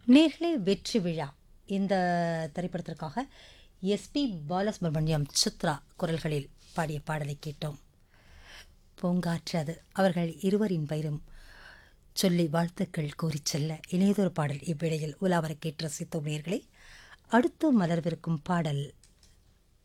நேர்களே வெற்றி விழா இந்த திரைப்படத்திற்காக எஸ்பி பாலசுப்ரமணியம் சித்ரா குரல்களில் பாடிய பாடலை கேட்டோம். பூங்காற்று அது அவர்கள் இருவரின் பெயரும் சொல்லி வாழ்த்துக்கள் கூறி செல்ல இணையதொரு பாடல் இவ்விடையில் உலாவர கேட்டு ரசித்தோம் நேர்களே. அடுத்து மலர்விருக்கும் பாடல்